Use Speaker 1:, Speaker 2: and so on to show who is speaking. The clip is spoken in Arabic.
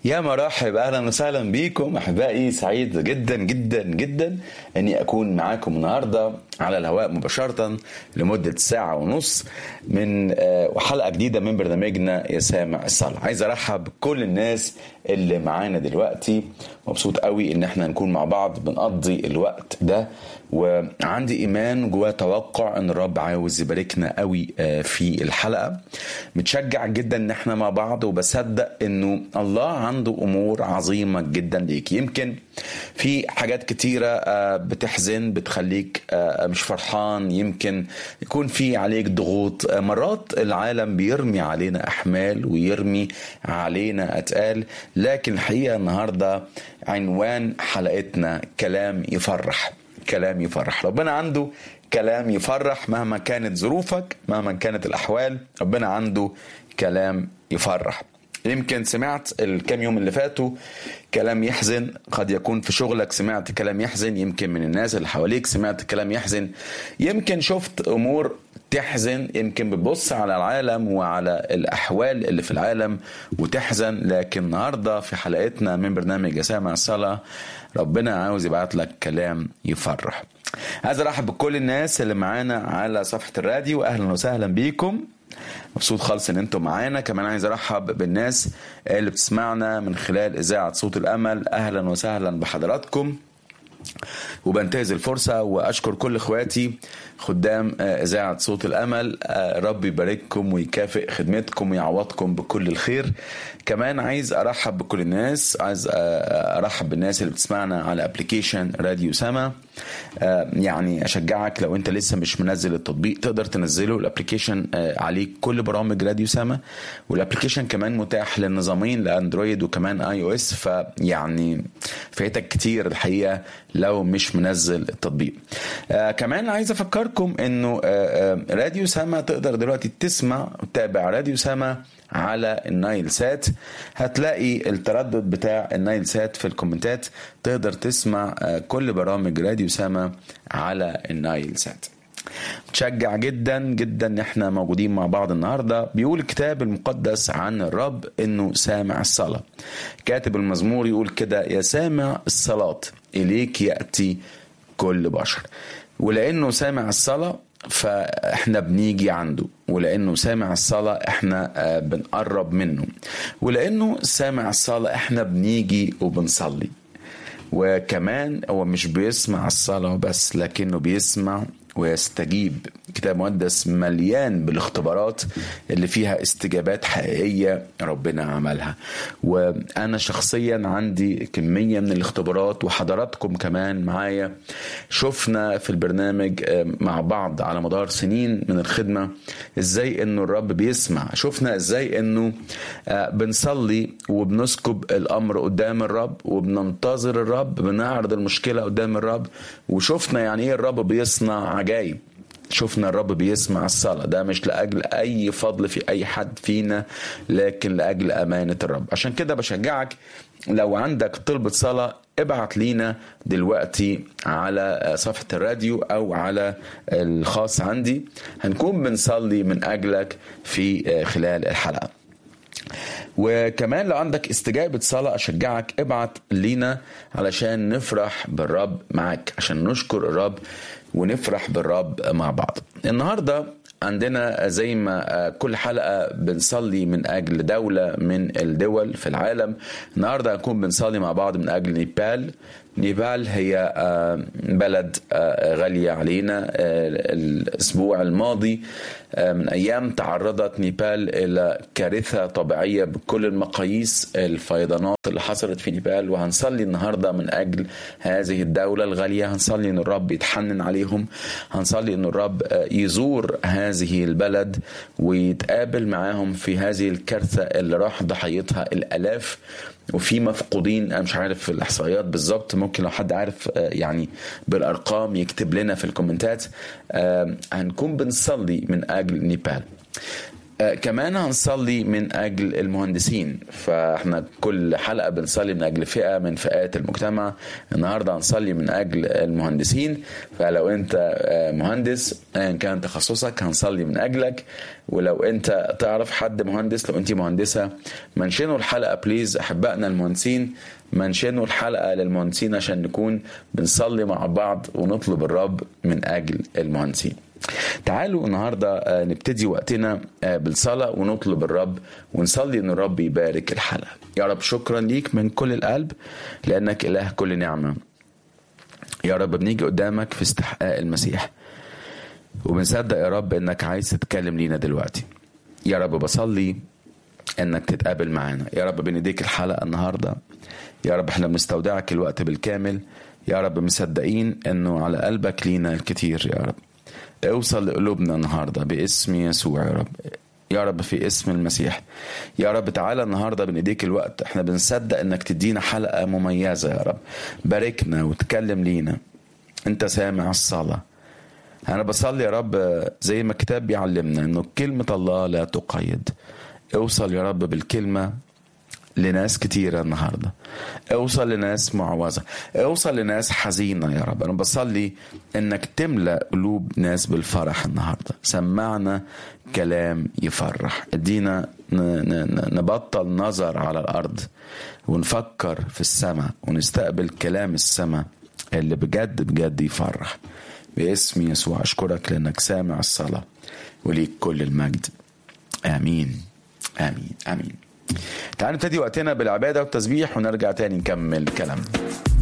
Speaker 1: يا مرحب، اهلا وسهلا بيكم احبائي. سعيد جدا جدا جدا اني اكون معاكم النهارده على الهواء مباشره لمده ساعه ونص من حلقه جديده من برنامجنا يا سامع الصلاه. عايز ارحب بكل الناس اللي معانا دلوقتي. مبسوط قوي ان احنا نكون مع بعض بنقضي الوقت ده، وعندي ايمان جوا توقع ان الرب عاوز يباركنا قوي في الحلقه. متشجع جدا ان احنا مع بعض، وبصدق انه الله عنده امور عظيمه جدا ليك. يمكن في حاجات كتيره بتحزن، بتخليك مش فرحان، يمكن يكون في عليك ضغوط. مرات العالم بيرمي علينا احمال ويرمي علينا اتقال، لكن الحقيقه النهارده عنوان حلقتنا كلام يفرح. كلام يفرح. ربنا عنده كلام يفرح مهما كانت ظروفك، مهما كانت الأحوال. ربنا عنده كلام يفرح. يمكن سمعت الكام يوم اللي فاتوا كلام يحزن، قد يكون في شغلك سمعت كلام يحزن، يمكن من الناس اللي حواليك سمعت كلام يحزن، يمكن شفت أمور تحزن، يمكن بتبص على العالم وعلى الأحوال اللي في العالم وتحزن. لكن النهاردة في حلقتنا من برنامج يا سامع الصلاة ربنا عاوز يبعت لك كلام يفرح. عايز ارحب بكل الناس اللي معانا على صفحة الراديو، اهلا وسهلا بيكم. مبسوط خالص ان انتم معانا. كمان عايز ارحب بالناس اللي بتسمعنا من خلال اذاعة صوت الامل، اهلا وسهلا بحضراتكم. وبنتهز الفرصة وأشكر كل إخواتي خدام إذاعة صوت الأمل. رب يبارككم ويكافئ خدمتكم ويعوضكم بكل الخير. كمان عايز أرحب بكل الناس، عايز أرحب بالناس اللي بتسمعنا على أبليكيشن راديو سما. يعني أشجعك لو أنت لسه مش منزل التطبيق تقدر تنزله. الأبليكيشن عليه كل برامج راديو سما، والأبليكيشن كمان متاح للنظامين لأندرويد وكمان iOS، فيعني فايتك كتير الحقيقة لو مش منزل التطبيق. كمان عايز افكركم انه راديو سما تقدر دلوقتي تسمع وتتابع راديو سما على النايل سات. هتلاقي التردد بتاع النايل سات في الكومنتات، تقدر تسمع كل برامج راديو سما على النايل سات. متشجع جدا جدا ان احنا موجودين مع بعض النهاردة. بيقول الكتاب المقدس عن الرب انه سامع الصلاة. كاتب المزمور يقول كده: يا سامع الصلاة اليك يأتي كل بشر. ولانه سامع الصلاة فاحنا بنيجي عنده، ولانه سامع الصلاة احنا بنقرب منه، ولانه سامع الصلاة احنا بنيجي وبنصلي. وكمان هو مش بيسمع الصلاة بس، لكنه بيسمع ويستجيب. كتاب مقدس مليان بالاختبارات اللي فيها استجابات حقيقية ربنا عملها. وأنا شخصيا عندي كمية من الاختبارات، وحضراتكم كمان معايا شفنا في البرنامج مع بعض على مدار سنين من الخدمة ازاي انه الرب بيسمع. شفنا ازاي انه بنصلي وبنسكب الامر قدام الرب وبننتظر الرب، بنعرض المشكلة قدام الرب، وشفنا يعني ايه الرب بيصنع عجائب. شفنا الرب بيسمع الصلاة. ده مش لأجل أي فضل في أي حد فينا، لكن لأجل أمانة الرب. عشان كده بشجعك لو عندك طلبة صلاة ابعت لينا دلوقتي على صفحة الراديو أو على الخاص عندي، هنكون بنصلي من أجلك في خلال الحلقة. وكمان لو عندك استجابة صلاة أشجعك ابعت لينا علشان نفرح بالرب معك، عشان نشكر الرب ونفرح بالرب مع بعض. النهاردة عندنا زي ما كل حلقة بنصلي من أجل دولة من الدول في العالم. النهاردة هنكون بنصلي مع بعض من أجل نيبال. نيبال هي بلد غالية علينا. الأسبوع الماضي من أيام تعرضت نيبال إلى كارثة طبيعية بكل المقاييس، الفيضانات اللي حصلت في نيبال. وهنصلي النهاردة من أجل هذه الدولة الغالية. هنصلي أن الرب يتحنن عليهم، هنصلي أن الرب يزور هذه البلد ويتقابل معاهم في هذه الكارثة اللي راح ضحيتها الآلاف وفي مفقودين. أنا مش عارف الإحصائيات بالظبط، ممكن لو حد عارف يعني بالأرقام يكتب لنا في الكومنتات. هنكون بنصلي من أجل نيبال. كمان هنصلي من أجل المهندسين. فاحنا كل حلقة بنصلي من أجل فئة من فئات المجتمع. النهاردة هنصلي من أجل المهندسين. فلو أنت مهندس أيا كان تخصصك هنصلي من أجلك. ولو أنت تعرف حد مهندس، لو أنت مهندسة، منشنوا الحلقة بليز. أحبائنا المهندسين منشنوا الحلقة للمهندسين عشان نكون بنصلي مع بعض ونطلب الرب من أجل المهندسين. تعالوا النهاردة نبتدي وقتنا بالصلاة ونطلب الرب ونصلي ان الرب يبارك الحلقة. يا رب شكرا ليك من كل القلب لأنك إله كل نعمة. يا رب بنيجي قدامك في استحقاق المسيح وبنصدق يا رب انك عايز تتكلم لينا دلوقتي. يا رب بصلي انك تتقابل معانا. يا رب بنديك الحلقة النهاردة. يا رب احنا بنستودعك الوقت بالكامل. يا رب مصدقين انه على قلبك لينا الكتير. يا رب اوصل لقلوبنا النهاردة باسم يسوع. يا رب يا رب في اسم المسيح. يا رب تعالى النهاردة بنديك الوقت. احنا بنصدق انك تدينا حلقة مميزة. يا رب باركنا وتكلم لينا. انت سامع الصلاة. انا بصلي يا رب زي ما الكتاب بيعلمنا انه كلمة الله لا تقيد. اوصل يا رب بالكلمة لناس كتيرة النهاردة. اوصل لناس معوزة. اوصل لناس حزينة. يا رب انا بصلي انك تملأ قلوب ناس بالفرح النهاردة. سمعنا كلام يفرح. ادينا نبطل نظر على الارض ونفكر في السماء ونستقبل كلام السماء اللي بجد بجد يفرح. باسم يسوع اشكرك لانك سامع الصلاة وليك كل المجد. امين امين امين. تعالوا نبتدي وقتنا بالعبادة والتسبيح ونرجع تاني نكمل كلامنا.